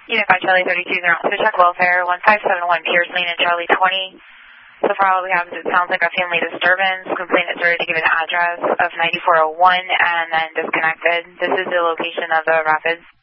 Unified Charlie 32, so check welfare, 1571 Pierce Lane and Charlie 20. So far all we have is it sounds like a family disturbance. Complainant started to give an address of 9401 and then disconnected. This is the location of the Rapids